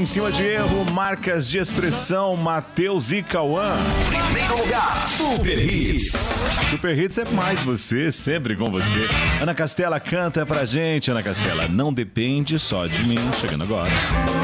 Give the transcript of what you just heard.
em cima de erro, marcas de expressão, Matheus e Cauã. Primeiro lugar, Super Hits. Super Hits é mais você, sempre com você. Ana Castela canta pra gente, Ana Castela. Não depende só de mim, chegando agora.